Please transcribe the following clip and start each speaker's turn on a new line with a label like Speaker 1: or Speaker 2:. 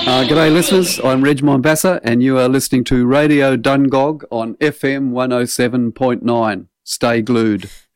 Speaker 1: G'day listeners, I'm Reg Mombassa and you are listening to Radio Dungog on FM 107.9. Stay glued.